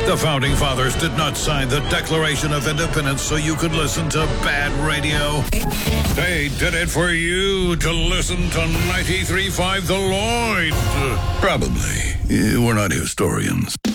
The Founding Fathers did not sign the Declaration of Independence so you could listen to bad radio. They did it for you to listen to 93.5 The Lloyd. Probably. We're not historians.